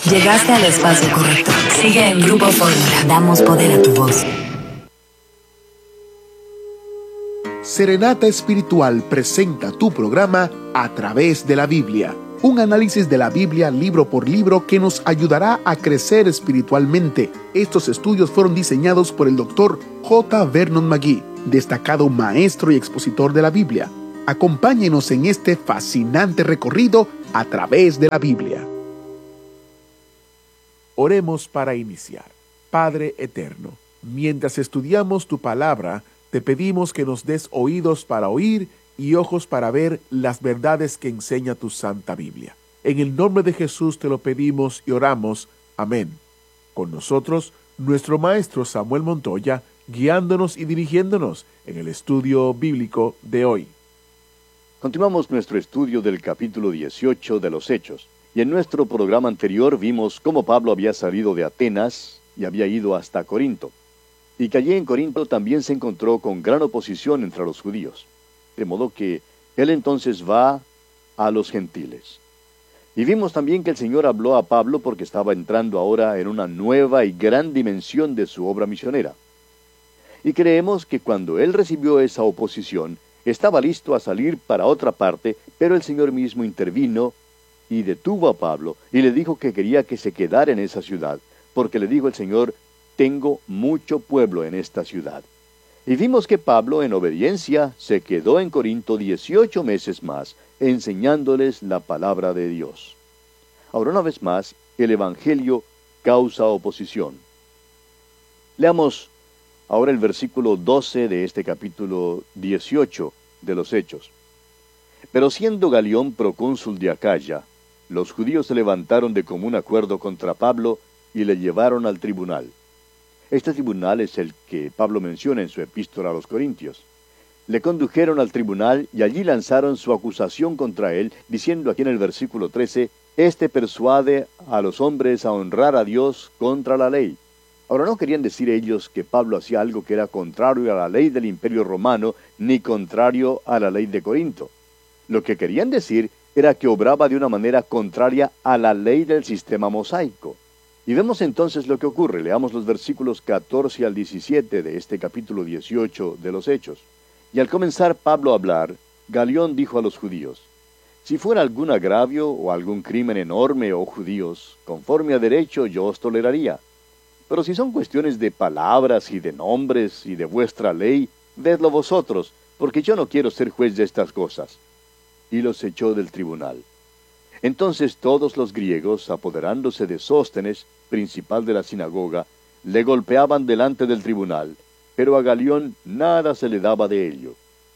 Llegaste al espacio correcto. Sigue en Grupo Fórmula. Damos poder a tu voz. Serenata Espiritual presenta tu programa A Través de la Biblia. Un análisis de la Biblia libro por libro que nos ayudará a crecer espiritualmente. Estos estudios fueron diseñados por el Dr. J. Vernon McGee, destacado maestro y expositor de la Biblia. Acompáñenos en este fascinante recorrido a través de la Biblia. Oremos para iniciar. Padre eterno, mientras estudiamos tu palabra, te pedimos que nos des oídos para oír y ojos para ver las verdades que enseña tu Santa Biblia. En el nombre de Jesús te lo pedimos y oramos. Amén. Con nosotros, nuestro maestro Samuel Montoya, guiándonos y dirigiéndonos en el estudio bíblico de hoy. Continuamos nuestro estudio del capítulo 18 de los Hechos. Y en nuestro programa anterior vimos cómo Pablo había salido de Atenas y había ido hasta Corinto. Y que allí en Corinto también se encontró con gran oposición entre los judíos. De modo que él entonces va a los gentiles. Y vimos también que el Señor habló a Pablo porque estaba entrando ahora en una nueva y gran dimensión de su obra misionera. Y creemos que cuando él recibió esa oposición, estaba listo a salir para otra parte, pero el Señor mismo intervino y detuvo a Pablo y le dijo que quería que se quedara en esa ciudad, porque le dijo el Señor: tengo mucho pueblo en esta ciudad. Y vimos que Pablo, en obediencia, se quedó en Corinto 18 meses más, enseñándoles la palabra de Dios. Ahora, una vez más, el Evangelio causa oposición. Leamos ahora el versículo 12 de este capítulo 18 de los Hechos. Pero siendo Galión procónsul de Acaya, los judíos se levantaron de común acuerdo contra Pablo y le llevaron al tribunal. Este tribunal es el que Pablo menciona en su epístola a los Corintios. Le condujeron al tribunal y allí lanzaron su acusación contra él, diciendo aquí en el versículo 13, «Este persuade a los hombres a honrar a Dios contra la ley». Ahora, no querían decir ellos que Pablo hacía algo que era contrario a la ley del Imperio Romano, ni contrario a la ley de Corinto. Lo que querían decir era que obraba de una manera contraria a la ley del sistema mosaico. Y vemos entonces lo que ocurre. Leamos los versículos 14 al 17 de este capítulo 18 de los Hechos. Y al comenzar Pablo a hablar, Galión dijo a los judíos: «Si fuera algún agravio o algún crimen enorme, oh judíos, conforme a derecho yo os toleraría. Pero si son cuestiones de palabras y de nombres y de vuestra ley, vedlo vosotros, porque yo no quiero ser juez de estas cosas». Y los echó del tribunal. Entonces todos los griegos, apoderándose de Sóstenes, principal de la sinagoga, le golpeaban delante del tribunal, pero a Galión nada se le daba de ello.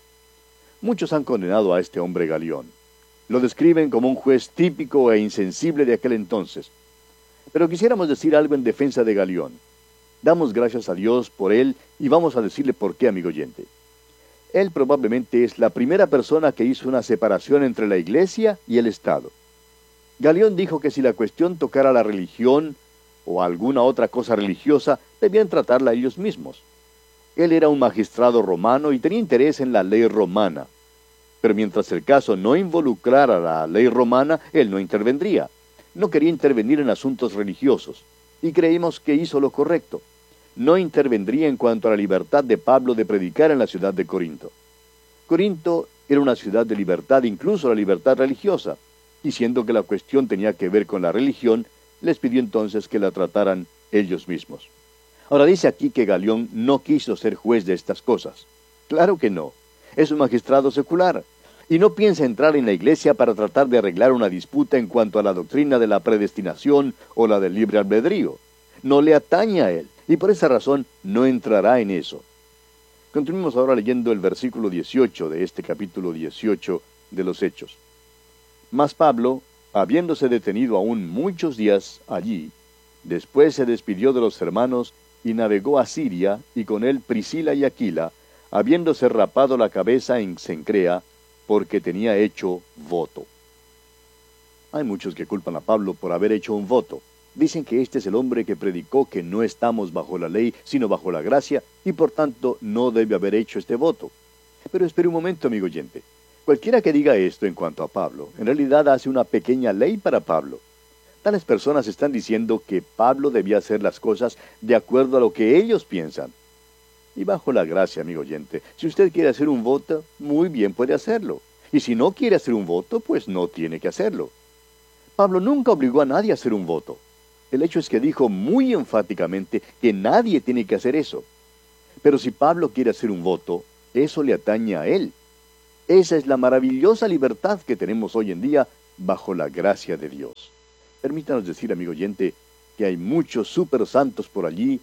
Muchos han condenado a este hombre Galión. Lo describen como un juez típico e insensible de aquel entonces. Pero quisiéramos decir algo en defensa de Galión. Damos gracias a Dios por él y vamos a decirle por qué, amigo oyente. Él probablemente es la primera persona que hizo una separación entre la Iglesia y el Estado. Galión dijo que si la cuestión tocara la religión o alguna otra cosa religiosa, debían tratarla ellos mismos. Él era un magistrado romano y tenía interés en la ley romana. Pero mientras el caso no involucrara la ley romana, él no intervendría. No quería intervenir en asuntos religiosos, y creímos que hizo lo correcto. No intervendría en cuanto a la libertad de Pablo de predicar en la ciudad de Corinto. Corinto era una ciudad de libertad, incluso la libertad religiosa, y siendo que la cuestión tenía que ver con la religión, les pidió entonces que la trataran ellos mismos. Ahora dice aquí que Galión no quiso ser juez de estas cosas. Claro que no. Es un magistrado secular, y no piensa entrar en la iglesia para tratar de arreglar una disputa en cuanto a la doctrina de la predestinación o la del libre albedrío. No le atañe a él, y por esa razón no entrará en eso. Continuemos ahora leyendo el versículo 18 de este capítulo 18 de los Hechos. Mas Pablo, habiéndose detenido aún muchos días allí, después se despidió de los hermanos y navegó a Siria, y con él Priscila y Aquila, habiéndose rapado la cabeza en Cencrea, porque tenía hecho voto. Hay muchos que culpan a Pablo por haber hecho un voto. Dicen que este es el hombre que predicó que no estamos bajo la ley, sino bajo la gracia, y por tanto no debe haber hecho este voto. Pero espere un momento, amigo oyente. Cualquiera que diga esto en cuanto a Pablo, en realidad hace una pequeña ley para Pablo. Tales personas están diciendo que Pablo debía hacer las cosas de acuerdo a lo que ellos piensan. Y bajo la gracia, amigo oyente, si usted quiere hacer un voto, muy bien puede hacerlo. Y si no quiere hacer un voto, pues no tiene que hacerlo. Pablo nunca obligó a nadie a hacer un voto. El hecho es que dijo muy enfáticamente que nadie tiene que hacer eso. Pero si Pablo quiere hacer un voto, eso le atañe a él. Esa es la maravillosa libertad que tenemos hoy en día bajo la gracia de Dios. Permítanos decir, amigo oyente, que hay muchos super santos por allí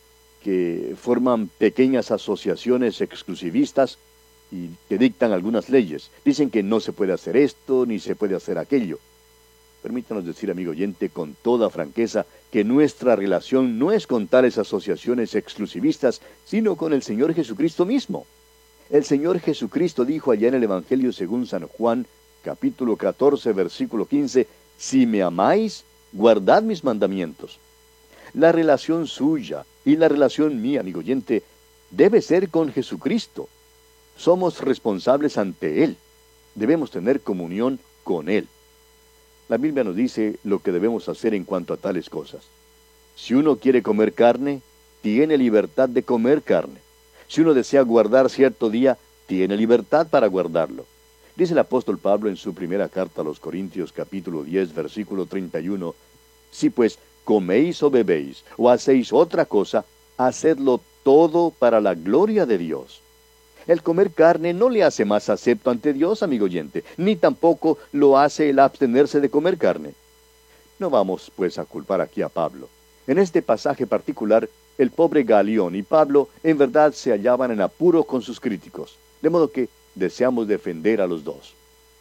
que forman pequeñas asociaciones exclusivistas y que dictan algunas leyes. Dicen que no se puede hacer esto ni se puede hacer aquello. Permítanos decir, amigo oyente, con toda franqueza, que nuestra relación no es con tales asociaciones exclusivistas, sino con el Señor Jesucristo mismo. El Señor Jesucristo dijo allá en el Evangelio según San Juan, capítulo 14, versículo 15, «Si me amáis, guardad mis mandamientos». La relación suya y la relación mía, amigo oyente, debe ser con Jesucristo. Somos responsables ante Él. Debemos tener comunión con Él. La Biblia nos dice lo que debemos hacer en cuanto a tales cosas. Si uno quiere comer carne, tiene libertad de comer carne. Si uno desea guardar cierto día, tiene libertad para guardarlo. Dice el apóstol Pablo en su primera carta a los Corintios, capítulo 10, versículo 31, «Si pues coméis o bebéis, o hacéis otra cosa, hacedlo todo para la gloria de Dios». El comer carne no le hace más acepto ante Dios, amigo oyente, ni tampoco lo hace el abstenerse de comer carne. No vamos, pues, a culpar aquí a Pablo. En este pasaje particular, el pobre Galión y Pablo en verdad se hallaban en apuro con sus críticos, de modo que deseamos defender a los dos.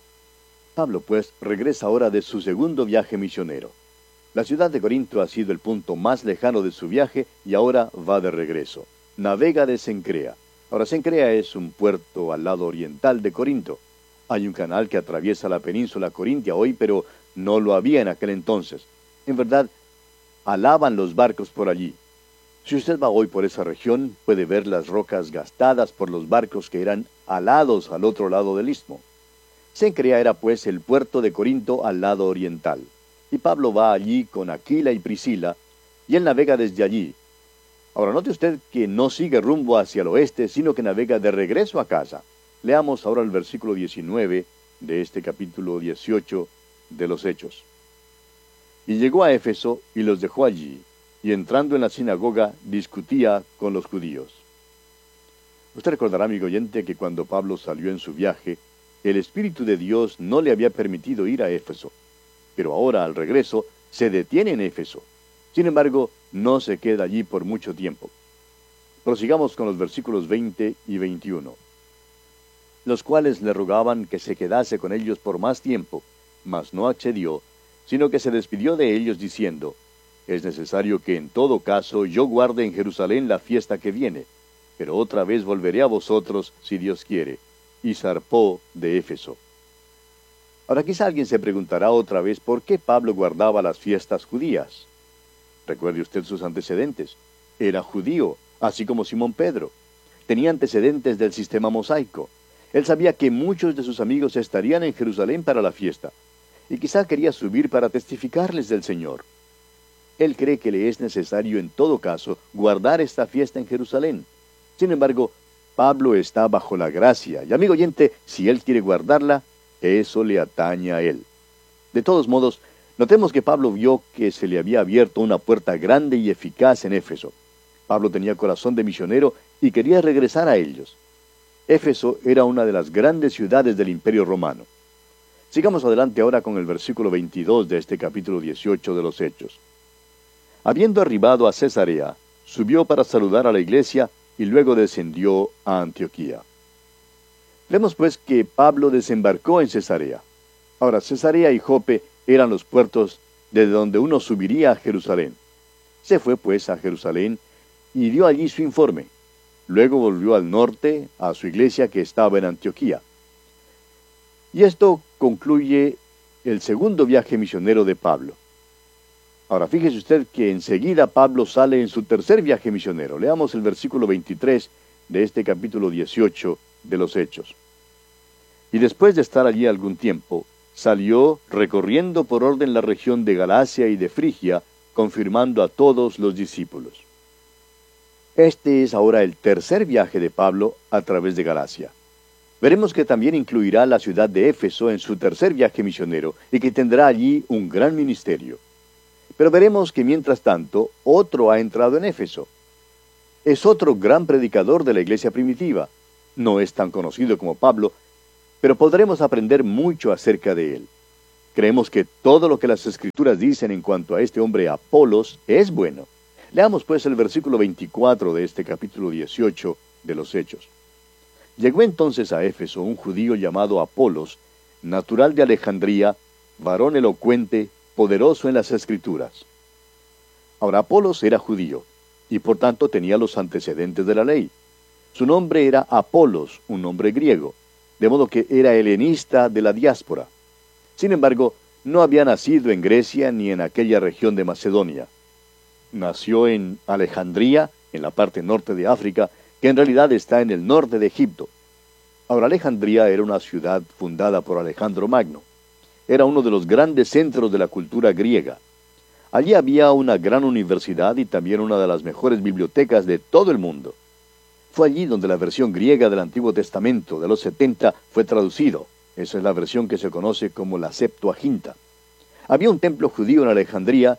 Pablo, pues, regresa ahora de su segundo viaje misionero. La ciudad de Corinto ha sido el punto más lejano de su viaje y ahora va de regreso. Navega de Cencrea. Ahora, Cencrea es un puerto al lado oriental de Corinto. Hay un canal que atraviesa la península corintia hoy, pero no lo había en aquel entonces. En verdad, alaban los barcos por allí. Si usted va hoy por esa región, puede ver las rocas gastadas por los barcos que eran alados al otro lado del istmo. Cencrea era pues el puerto de Corinto al lado oriental. Y Pablo va allí con Aquila y Priscila, y él navega desde allí. Ahora, note usted que no sigue rumbo hacia el oeste, sino que navega de regreso a casa. Leamos ahora el versículo 19 de este capítulo 18 de los Hechos. Y llegó a Éfeso y los dejó allí, y entrando en la sinagoga discutía con los judíos. Usted recordará, amigo oyente, que cuando Pablo salió en su viaje, el Espíritu de Dios no le había permitido ir a Éfeso. Pero ahora, al regreso, se detiene en Éfeso. Sin embargo, no se queda allí por mucho tiempo. Prosigamos con los versículos 20 y 21. Los cuales le rogaban que se quedase con ellos por más tiempo, mas no accedió, sino que se despidió de ellos diciendo, «Es necesario que en todo caso yo guarde en Jerusalén la fiesta que viene, pero otra vez volveré a vosotros si Dios quiere». Y zarpó de Éfeso. Ahora quizá alguien se preguntará otra vez por qué Pablo guardaba las fiestas judías. Recuerde usted sus antecedentes. Era judío, así como Simón Pedro. Tenía antecedentes del sistema mosaico. Él sabía que muchos de sus amigos estarían en Jerusalén para la fiesta, y quizá quería subir para testificarles del Señor. Él cree que le es necesario en todo caso guardar esta fiesta en Jerusalén. Sin embargo, Pablo está bajo la gracia, y amigo oyente, si él quiere guardarla, eso le atañe a él. De todos modos, notemos que Pablo vio que se le había abierto una puerta grande y eficaz en Éfeso. Pablo tenía corazón de misionero y quería regresar a ellos. Éfeso era una de las grandes ciudades del Imperio Romano. Sigamos adelante ahora con el versículo 22 de este capítulo 18 de los Hechos. Habiendo arribado a Cesarea, subió para saludar a la iglesia y luego descendió a Antioquía. Vemos pues que Pablo desembarcó en Cesarea. Ahora, Cesarea y Jope eran los puertos desde donde uno subiría a Jerusalén. Se fue pues a Jerusalén y dio allí su informe. Luego volvió al norte, a su iglesia que estaba en Antioquía. Y esto concluye el segundo viaje misionero de Pablo. Ahora, fíjese usted que enseguida Pablo sale en su tercer viaje misionero. Leamos el versículo 23 de este capítulo 18 de los Hechos. Y después de estar allí algún tiempo, salió recorriendo por orden la región de Galacia y de Frigia, confirmando a todos los discípulos. Este es ahora el tercer viaje de Pablo a través de Galacia. Veremos que también incluirá la ciudad de Éfeso en su tercer viaje misionero y que tendrá allí un gran ministerio. Pero veremos que mientras tanto, otro ha entrado en Éfeso. Es otro gran predicador de la iglesia primitiva. No es tan conocido como Pablo, pero podremos aprender mucho acerca de él. Creemos que todo lo que las Escrituras dicen en cuanto a este hombre Apolos es bueno. Leamos pues el versículo 24 de este capítulo 18 de los Hechos. Llegó entonces a Éfeso un judío llamado Apolos, natural de Alejandría, varón elocuente, poderoso en las Escrituras. Ahora Apolos era judío, y por tanto tenía los antecedentes de la ley. Su nombre era Apolos, un nombre griego, de modo que era helenista de la diáspora. Sin embargo, no había nacido en Grecia ni en aquella región de Macedonia. Nació en Alejandría, en la parte norte de África, que en realidad está en el norte de Egipto. Ahora, Alejandría era una ciudad fundada por Alejandro Magno. Era uno de los grandes centros de la cultura griega. Allí había una gran universidad y también una de las mejores bibliotecas de todo el mundo. Fue allí donde la versión griega del Antiguo Testamento de los 70 fue traducido. Esa es la versión que se conoce como la Septuaginta. Había un templo judío en Alejandría,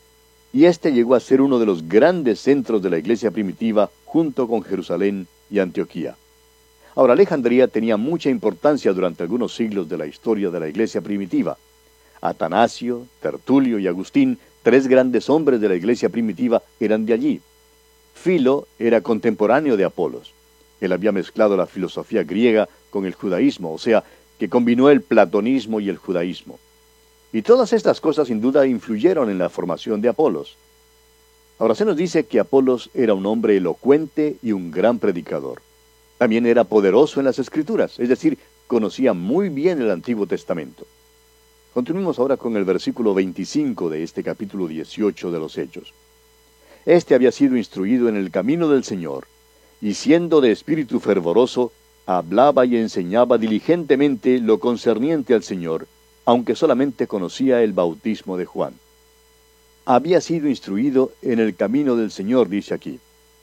y este llegó a ser uno de los grandes centros de la iglesia primitiva junto con Jerusalén y Antioquía. Ahora, Alejandría tenía mucha importancia durante algunos siglos de la historia de la iglesia primitiva. Atanasio, Tertulio y Agustín, tres grandes hombres de la iglesia primitiva, eran de allí. Filo era contemporáneo de Apolos. Él había mezclado la filosofía griega con el judaísmo, o sea, que combinó el platonismo y el judaísmo. Y todas estas cosas sin duda influyeron en la formación de Apolos. Ahora se nos dice que Apolos era un hombre elocuente y un gran predicador. También era poderoso en las Escrituras, es decir, conocía muy bien el Antiguo Testamento. Continuemos ahora con el versículo 25 de este capítulo 18 de los Hechos. Este había sido instruido en el camino del Señor, y siendo de espíritu fervoroso, hablaba y enseñaba diligentemente lo concerniente al Señor, aunque solamente conocía el bautismo de Juan. Había sido instruido en el camino del Señor, dice aquí.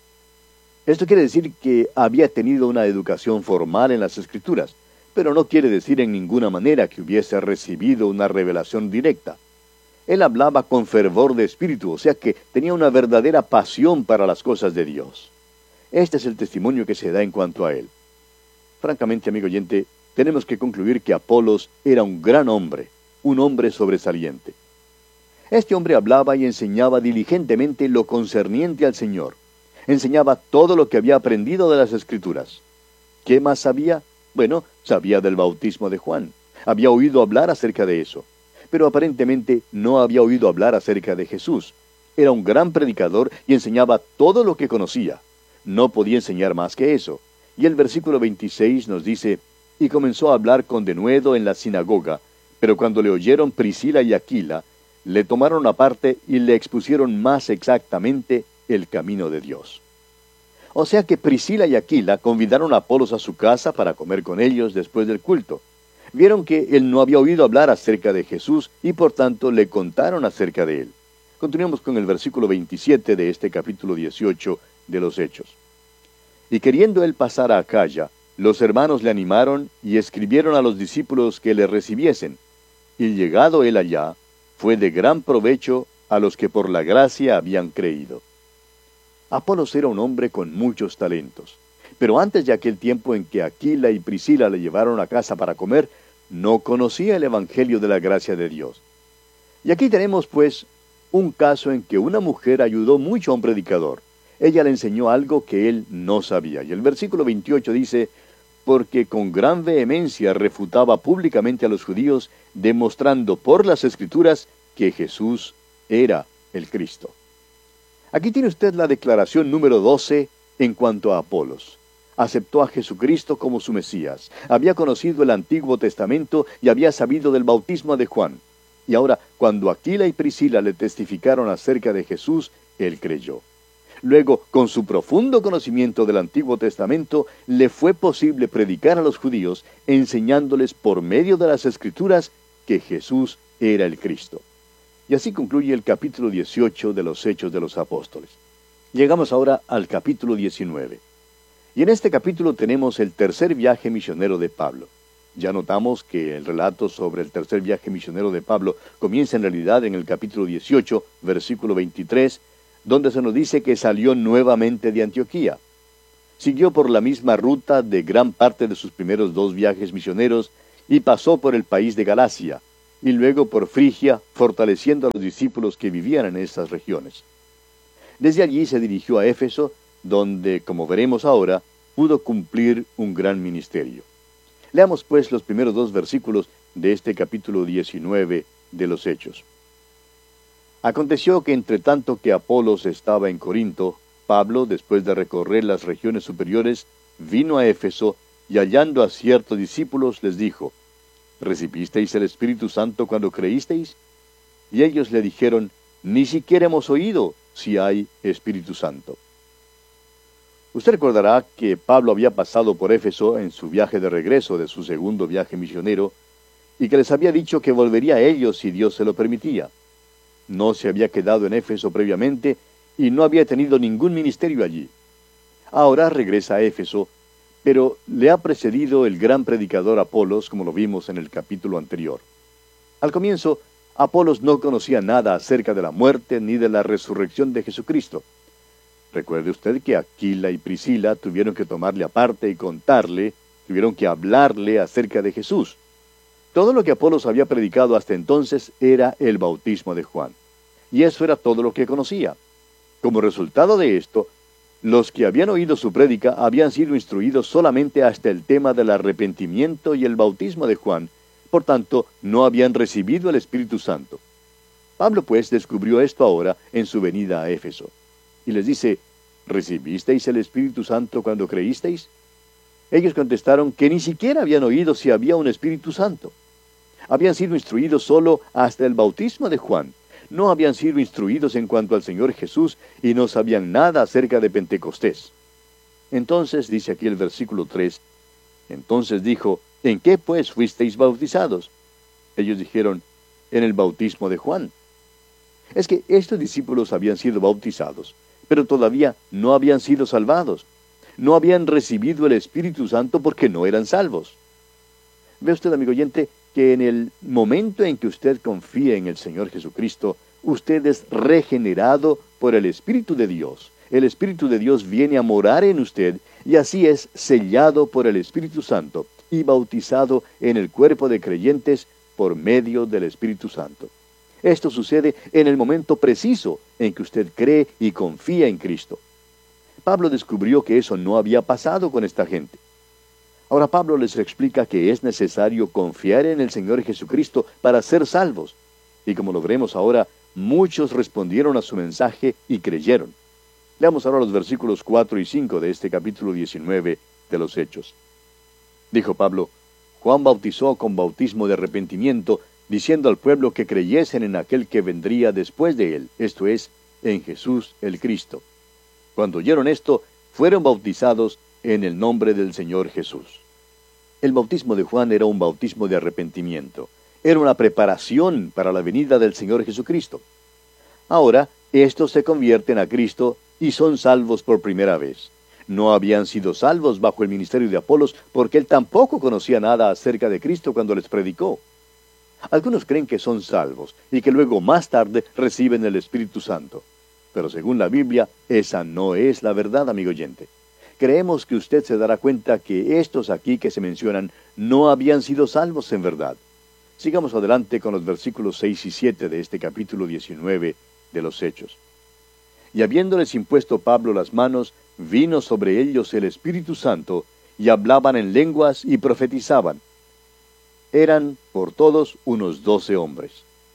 Esto quiere decir que había tenido una educación formal en las Escrituras, pero no quiere decir en ninguna manera que hubiese recibido una revelación directa. Él hablaba con fervor de espíritu, o sea que tenía una verdadera pasión para las cosas de Dios. Este es el testimonio que se da en cuanto a él. Francamente, amigo oyente, tenemos que concluir que Apolos era un gran hombre, un hombre sobresaliente. Este hombre hablaba y enseñaba diligentemente lo concerniente al Señor. Enseñaba todo lo que había aprendido de las Escrituras. ¿Qué más sabía? Bueno, sabía del bautismo de Juan. Había oído hablar acerca de eso. Pero aparentemente no había oído hablar acerca de Jesús. Era un gran predicador y enseñaba todo lo que conocía. No podía enseñar más que eso. Y el versículo 26 nos dice: y comenzó a hablar con denuedo en la sinagoga, pero cuando le oyeron Priscila y Aquila, le tomaron aparte y le expusieron más exactamente el camino de Dios. O sea que Priscila y Aquila convidaron a Apolos a su casa para comer con ellos después del culto. Vieron que él no había oído hablar acerca de Jesús y por tanto le contaron acerca de él. Continuemos con el versículo 27 de este capítulo 18 de los Hechos. Y queriendo él pasar a Acaya, los hermanos le animaron y escribieron a los discípulos que le recibiesen. Y llegado él allá, fue de gran provecho a los que por la gracia habían creído. Apolos era un hombre con muchos talentos. Pero antes de aquel tiempo en que Aquila y Priscila le llevaron a casa para comer, no conocía el evangelio de la gracia de Dios. Y aquí tenemos, pues, un caso en que una mujer ayudó mucho a un predicador. Ella le enseñó algo que él no sabía. Y el versículo 28 dice: porque con gran vehemencia refutaba públicamente a los judíos, demostrando por las Escrituras que Jesús era el Cristo. Aquí tiene usted la declaración número 12 en cuanto a Apolos. Aceptó a Jesucristo como su Mesías, había conocido el Antiguo Testamento y había sabido del bautismo de Juan. Y ahora, cuando Aquila y Priscila le testificaron acerca de Jesús, él creyó. Luego, con su profundo conocimiento del Antiguo Testamento, le fue posible predicar a los judíos, enseñándoles por medio de las Escrituras que Jesús era el Cristo. Y así concluye el capítulo 18 de los Hechos de los Apóstoles. Llegamos ahora al capítulo 19. Y en este capítulo tenemos el tercer viaje misionero de Pablo. Ya notamos que el relato sobre el tercer viaje misionero de Pablo comienza en realidad en el capítulo 18, versículo 23, donde se nos dice que salió nuevamente de Antioquía. Siguió por la misma ruta de gran parte de sus primeros 2 viajes misioneros y pasó por el país de Galacia, y luego por Frigia, fortaleciendo a los discípulos que vivían en estas regiones. Desde allí se dirigió a Éfeso, donde, como veremos ahora, pudo cumplir un gran ministerio. Leamos pues los primeros 2 versículos de este capítulo 19 de los Hechos. Aconteció que entre tanto que Apolos estaba en Corinto, Pablo, después de recorrer las regiones superiores, vino a Éfeso y hallando a ciertos discípulos les dijo: ¿Recibisteis el Espíritu Santo cuando creísteis? Y ellos le dijeron: Ni siquiera hemos oído si hay Espíritu Santo. Usted recordará que Pablo había pasado por Éfeso en su viaje de regreso de su segundo viaje misionero, y que les había dicho que volvería a ellos si Dios se lo permitía. No se había quedado en Éfeso previamente, y no había tenido ningún ministerio allí. Ahora regresa a Éfeso, pero le ha precedido el gran predicador Apolos, como lo vimos en el capítulo anterior. Al comienzo, Apolos no conocía nada acerca de la muerte ni de la resurrección de Jesucristo. Recuerde usted que Aquila y Priscila tuvieron que tomarle aparte y contarle, tuvieron que hablarle acerca de Jesús. Todo lo que Apolos había predicado hasta entonces era el bautismo de Juan. Y eso era todo lo que conocía. Como resultado de esto, los que habían oído su prédica habían sido instruidos solamente hasta el tema del arrepentimiento y el bautismo de Juan. Por tanto, no habían recibido el Espíritu Santo. Pablo, pues, descubrió esto ahora en su venida a Éfeso. Y les dice: ¿Recibisteis el Espíritu Santo cuando creísteis? Ellos contestaron que ni siquiera habían oído si había un Espíritu Santo. Habían sido instruidos solo hasta el bautismo de Juan. No habían sido instruidos en cuanto al Señor Jesús y no sabían nada acerca de Pentecostés. Entonces, dice aquí el versículo 3, entonces dijo: ¿En qué pues fuisteis bautizados? Ellos dijeron: en el bautismo de Juan. Es que estos discípulos habían sido bautizados, pero todavía no habían sido salvados. No habían recibido el Espíritu Santo porque no eran salvos. Ve usted, amigo oyente, que en el momento en que usted confía en el Señor Jesucristo, usted es regenerado por el Espíritu de Dios. El Espíritu de Dios viene a morar en usted y así es sellado por el Espíritu Santo y bautizado en el cuerpo de creyentes por medio del Espíritu Santo. Esto sucede en el momento preciso en que usted cree y confía en Cristo. Pablo descubrió que eso no había pasado con esta gente. Ahora Pablo les explica que es necesario confiar en el Señor Jesucristo para ser salvos. Y como lo veremos ahora, muchos respondieron a su mensaje y creyeron. Leamos ahora los versículos 4 y 5 de este capítulo 19 de los Hechos. Dijo Pablo: Juan bautizó con bautismo de arrepentimiento, diciendo al pueblo que creyesen en aquel que vendría después de él, esto es, en Jesús el Cristo. Cuando oyeron esto, fueron bautizados en el nombre del Señor Jesús. El bautismo de Juan era un bautismo de arrepentimiento. Era una preparación para la venida del Señor Jesucristo. Ahora, estos se convierten a Cristo y son salvos por primera vez. No habían sido salvos bajo el ministerio de Apolos porque él tampoco conocía nada acerca de Cristo cuando les predicó. Algunos creen que son salvos y que luego más tarde reciben el Espíritu Santo. Pero según la Biblia, esa no es la verdad, amigo oyente. Creemos que usted se dará cuenta que estos aquí que se mencionan no habían sido salvos en verdad. Sigamos adelante con los versículos 6 y 7 de este capítulo 19 de los Hechos. Y habiéndoles impuesto Pablo las manos, vino sobre ellos el Espíritu Santo, y hablaban en lenguas y profetizaban. Eran, por todos, unos 12 hombres.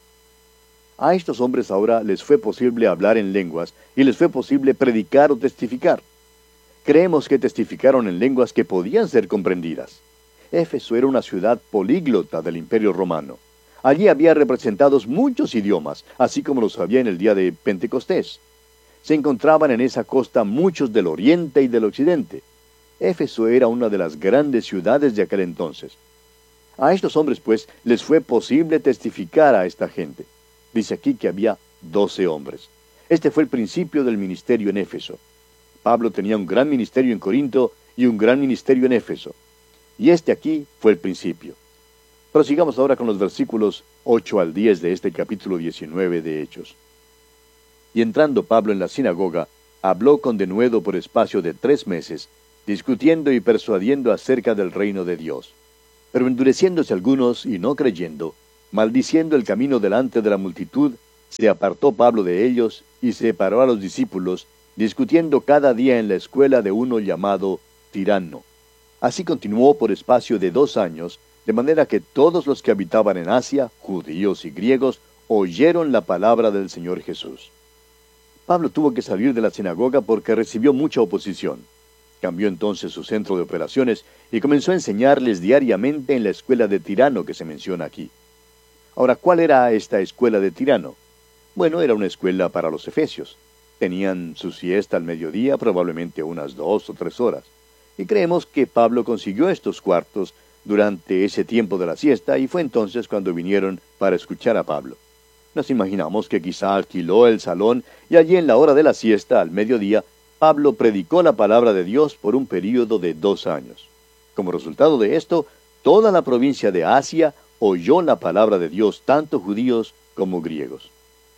A estos hombres ahora les fue posible hablar en lenguas, y les fue posible predicar o testificar. Creemos que testificaron en lenguas que podían ser comprendidas. Éfeso era una ciudad políglota del Imperio Romano. Allí había representados muchos idiomas, así como los había en el día de Pentecostés. Se encontraban en esa costa muchos del oriente y del occidente. Éfeso era una de las grandes ciudades de aquel entonces. A estos hombres, pues, les fue posible testificar a esta gente. Dice aquí que había 12 hombres. Este fue el principio del ministerio en Éfeso. Pablo tenía un gran ministerio en Corinto y un gran ministerio en Éfeso. Y este aquí fue el principio. Prosigamos ahora con los versículos 8 al 10 de este capítulo 19 de Hechos. Y entrando Pablo en la sinagoga, habló con denuedo por espacio de 3 meses, discutiendo y persuadiendo acerca del reino de Dios. Pero endureciéndose algunos y no creyendo, maldiciendo el camino delante de la multitud, se apartó Pablo de ellos y separó a los discípulos, discutiendo cada día en la escuela de uno llamado Tirano. Así continuó por espacio de 2 años, de manera que todos los que habitaban en Asia, judíos y griegos, oyeron la palabra del Señor Jesús. Pablo tuvo que salir de la sinagoga porque recibió mucha oposición. Cambió entonces su centro de operaciones y comenzó a enseñarles diariamente en la escuela de Tirano que se menciona aquí. Ahora, ¿cuál era esta escuela de Tirano? Bueno, era una escuela para los efesios. Tenían su siesta al mediodía, probablemente unas 2 o 3 horas. Y creemos que Pablo consiguió estos cuartos durante ese tiempo de la siesta y fue entonces cuando vinieron para escuchar a Pablo. Nos imaginamos que quizá alquiló el salón y allí en la hora de la siesta, al mediodía, Pablo predicó la palabra de Dios por un período de 2 años. Como resultado de esto, toda la provincia de Asia oyó la palabra de Dios, tanto judíos como griegos.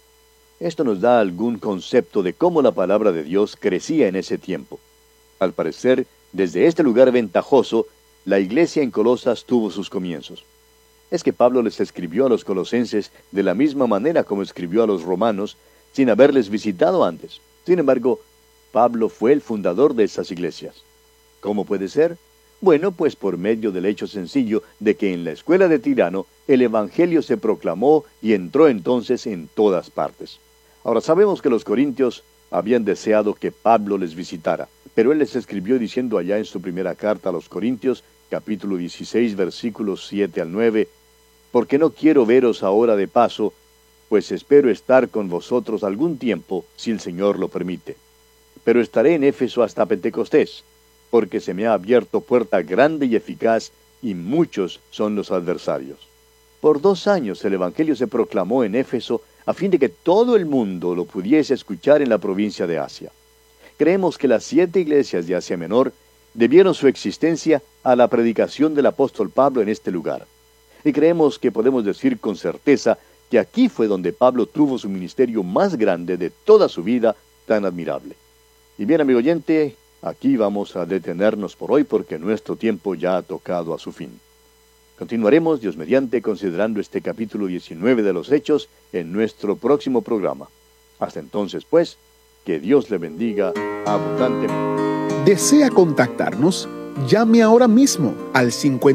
Esto nos da algún concepto de cómo la palabra de Dios crecía en ese tiempo. Al parecer, desde este lugar ventajoso, la iglesia en Colosas tuvo sus comienzos. Es que Pablo les escribió a los colosenses de la misma manera como escribió a los romanos, sin haberles visitado antes. Sin embargo, Pablo fue el fundador de esas iglesias. ¿Cómo puede ser? Bueno, pues por medio del hecho sencillo de que en la escuela de Tirano el evangelio se proclamó y entró entonces en todas partes. Ahora sabemos que los corintios habían deseado que Pablo les visitara, pero él les escribió diciendo allá en su primera carta a los Corintios, capítulo 16, versículos 7 al 9, «Porque no quiero veros ahora de paso, pues espero estar con vosotros algún tiempo, si el Señor lo permite. Pero estaré en Éfeso hasta Pentecostés, porque se me ha abierto puerta grande y eficaz, y muchos son los adversarios». Por 2 años el Evangelio se proclamó en Éfeso a fin de que todo el mundo lo pudiese escuchar en la provincia de Asia. Creemos que las 7 iglesias de Asia Menor debieron su existencia a la predicación del apóstol Pablo en este lugar. Y creemos que podemos decir con certeza que aquí fue donde Pablo tuvo su ministerio más grande de toda su vida tan admirable. Y bien, amigo oyente, aquí vamos a detenernos por hoy porque nuestro tiempo ya ha tocado a su fin. Continuaremos, Dios mediante, considerando este capítulo 19 de los Hechos en nuestro próximo programa. Hasta entonces, pues, que Dios le bendiga abundantemente. ¿Desea contactarnos? Llame ahora mismo al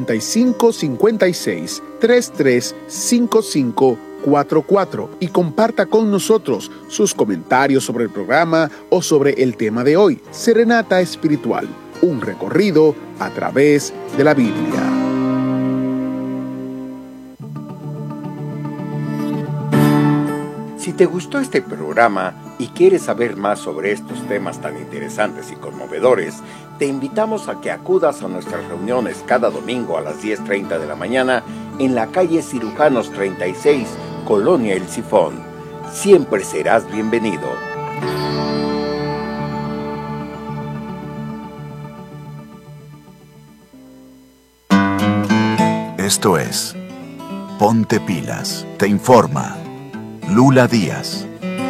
55 56 33 55 44 y comparta con nosotros sus comentarios sobre el programa o sobre el tema de hoy. Serenata Espiritual, un recorrido a través de la Biblia. Si te gustó este programa y quieres saber más sobre estos temas tan interesantes y conmovedores, te invitamos a que acudas a nuestras reuniones cada domingo a las 10:30 de la mañana en la calle Cirujanos 36, Colonia El Sifón. Siempre serás bienvenido. Esto es Ponte Pilas, te informa Lula Díaz.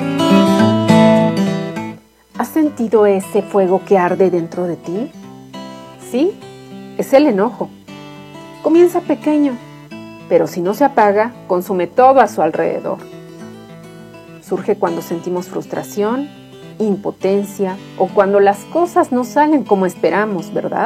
¿Has sentido ese fuego que arde dentro de ti? Sí, es el enojo. Comienza pequeño, pero si no se apaga, consume todo a su alrededor. Surge cuando sentimos frustración, impotencia o cuando las cosas no salen como esperamos, ¿verdad?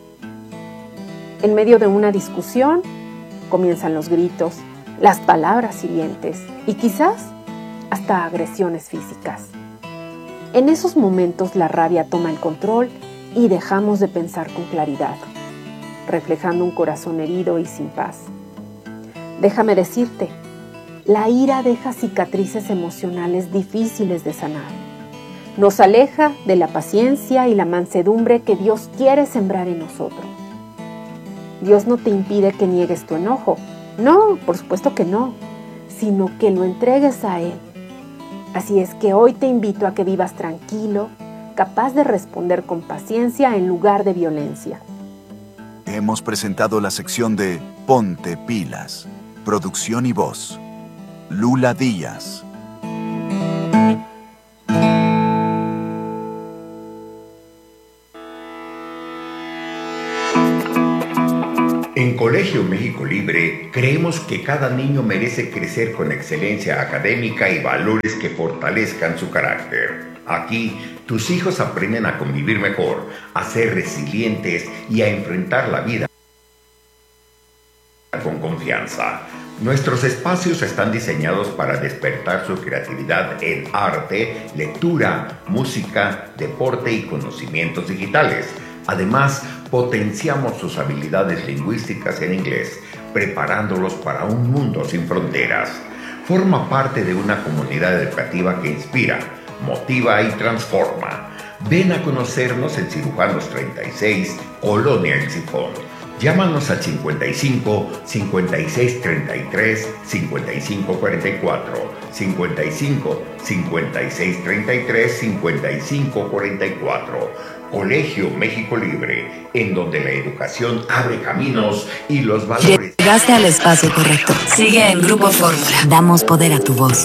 En medio de una discusión, comienzan los gritos, las palabras hirientes y quizás hasta agresiones físicas. En esos momentos la rabia toma el control y dejamos de pensar con claridad, reflejando un corazón herido y sin paz. Déjame decirte, la ira deja cicatrices emocionales difíciles de sanar. Nos aleja de la paciencia y la mansedumbre que Dios quiere sembrar en nosotros. Dios no te impide que niegues tu enojo. No, por supuesto que no, sino que lo entregues a Él. Así es que hoy te invito a que vivas tranquilo, capaz de responder con paciencia en lugar de violencia. Hemos presentado la sección de Ponte Pilas. Producción y voz, Lula Díaz. En Colegio México Libre creemos que cada niño merece crecer con excelencia académica y valores que fortalezcan su carácter. Aquí, tus hijos aprenden a convivir mejor, a ser resilientes y a enfrentar la vida con confianza. Nuestros espacios están diseñados para despertar su creatividad en arte, lectura, música, deporte y conocimientos digitales. Además, potenciamos sus habilidades lingüísticas en inglés, preparándolos para un mundo sin fronteras. Forma parte de una comunidad educativa que inspira, motiva y transforma. Ven a conocernos en Cirujanos 36, Colonia El Sifón. Llámanos al 55 56 33 55 44, 55 56 33 55 44. Colegio México Libre, en donde la educación abre caminos y los valores. Llegaste al espacio correcto. Sigue en Grupo Fórmula. Damos poder a tu voz.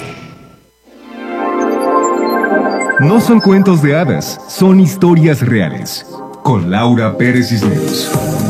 No son cuentos de hadas, son historias reales. Con Laura Pérez Cisneros.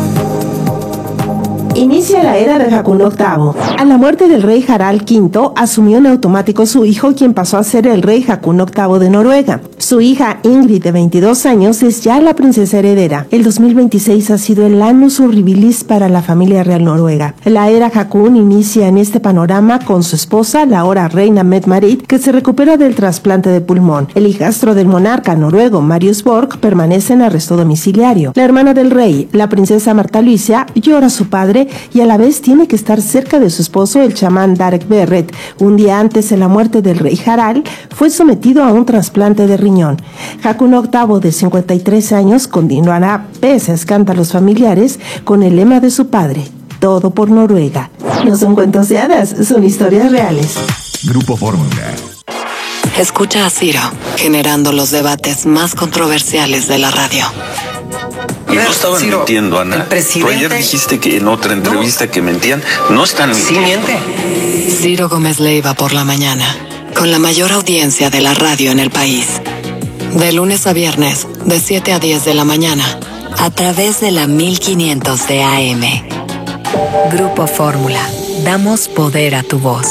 Inicia la era de Haakon VIII. A la muerte del rey Harald V, asumió en automático su hijo, quien pasó a ser el rey Haakon VIII de Noruega. Su hija Ingrid, de 22 años, es ya la princesa heredera. El 2026 ha sido el annus horribilis para la familia real noruega. La era Haakon inicia en este panorama con su esposa, la ahora reina Mette-Marit, que se recupera del trasplante de pulmón. El hijastro del monarca noruego, Marius Borg, permanece en arresto domiciliario. La hermana del rey, la princesa Marta Luisa, llora a su padre y a la vez tiene que estar cerca de su esposo, el chamán Darek Berret. Un día antes de la muerte del rey Harald, fue sometido a un trasplante de riñón. Haakon VIII, de 53 años, continuará, pese a escándalos familiares, con el lema de su padre: todo por Noruega. No son cuentos de hadas, son historias reales. Grupo Fórmula. Escucha a Ciro, generando los debates más controversiales de la radio. Y no estaban mintiendo, Ana. Tú ayer dijiste que en otra entrevista que mentían. No están mintiendo. Sí, miente. Ciro Gómez Leiva por la mañana, con la mayor audiencia de la radio en el país. De lunes a viernes, de 7 a 10 de la mañana, a través de la 1500 de AM. Grupo Fórmula. Damos poder a tu voz.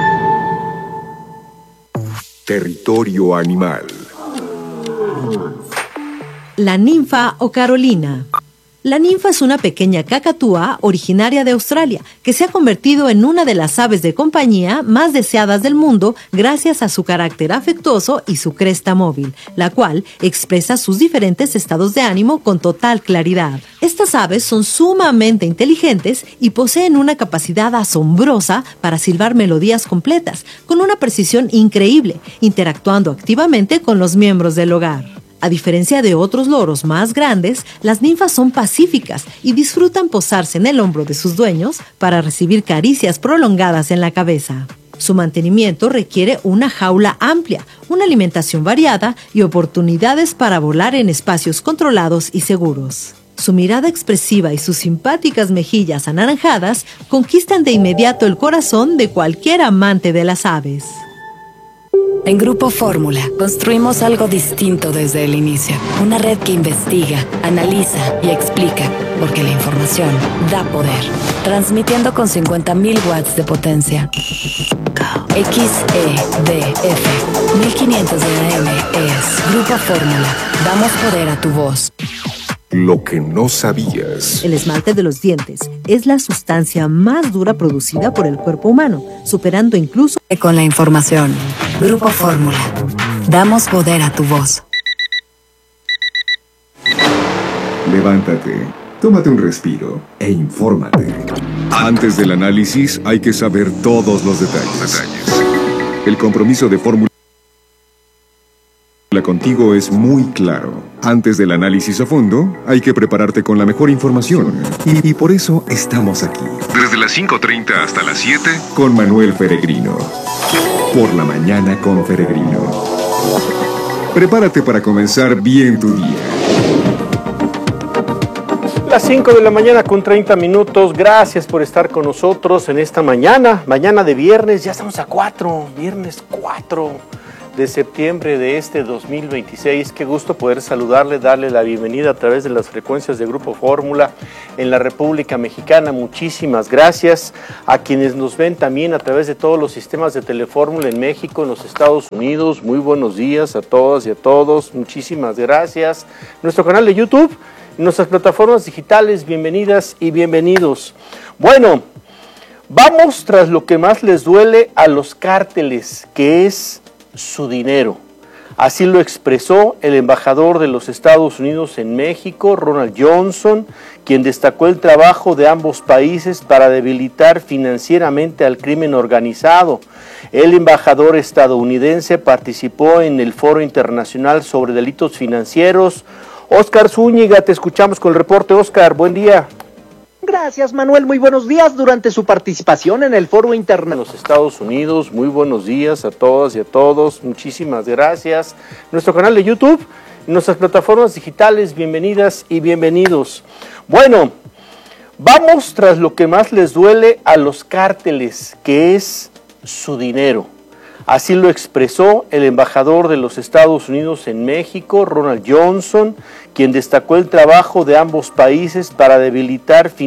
Territorio animal. La ninfa o Carolina. La ninfa es una pequeña cacatúa originaria de Australia que se ha convertido en una de las aves de compañía más deseadas del mundo gracias a su carácter afectuoso y su cresta móvil, la cual expresa sus diferentes estados de ánimo con total claridad. Estas aves son sumamente inteligentes y poseen una capacidad asombrosa para silbar melodías completas, con una precisión increíble, interactuando activamente con los miembros del hogar. A diferencia de otros loros más grandes, las ninfas son pacíficas y disfrutan posarse en el hombro de sus dueños para recibir caricias prolongadas en la cabeza. Su mantenimiento requiere una jaula amplia, una alimentación variada y oportunidades para volar en espacios controlados y seguros. Su mirada expresiva y sus simpáticas mejillas anaranjadas conquistan de inmediato el corazón de cualquier amante de las aves. En Grupo Fórmula construimos algo distinto desde el inicio. Una red que investiga, analiza y explica, porque la información da poder. Transmitiendo con 50.000 watts de potencia. XEDF 1500 de AM es Grupo Fórmula. Damos poder a tu voz. Lo que no sabías. El esmalte de los dientes es la sustancia más dura producida por el cuerpo humano, superando incluso con la información. Grupo Fórmula. Damos poder a tu voz. Levántate, tómate un respiro e infórmate. Antes del análisis hay que saber todos los detalles. El compromiso de Fórmula mezcla contigo es muy claro. Antes del análisis a fondo, hay que prepararte con la mejor información. Y por eso estamos aquí. Desde las 5:30 hasta las 7, con Manuel Peregrino. Por la mañana con Peregrino. Prepárate para comenzar bien tu día. Las 5 de la mañana con 30 minutos. Gracias por estar con nosotros en esta mañana de viernes. Ya estamos a viernes 4 de septiembre de este 2026. Qué gusto poder saludarle, darle la bienvenida a través de las frecuencias de Grupo Fórmula en la República Mexicana. Muchísimas gracias a quienes nos ven también a través de todos los sistemas de Telefórmula en México, en los Estados Unidos. Muy buenos días a todas y a todos. Muchísimas gracias. Nuestro canal de YouTube, nuestras plataformas digitales, bienvenidas y bienvenidos. Bueno, vamos tras lo que más les duele a los cárteles, que es su dinero. Así lo expresó el embajador de los Estados Unidos en México, Ronald Johnson, quien destacó el trabajo de ambos países para debilitar financieramente al crimen organizado. El embajador estadounidense participó en el Foro Internacional sobre Delitos Financieros. Óscar Zúñiga, te escuchamos con el reporte. Óscar, buen día. Gracias, Manuel. Muy buenos días. Durante su participación en el Foro Internacional en los Estados Unidos, muy buenos días a todas y a todos. Muchísimas gracias. Nuestro canal de YouTube, nuestras plataformas digitales, bienvenidas y bienvenidos. Bueno, vamos tras lo que más les duele a los cárteles, que es su dinero. Así lo expresó el embajador de los Estados Unidos en México, Ronald Johnson, quien destacó el trabajo de ambos países para debilitar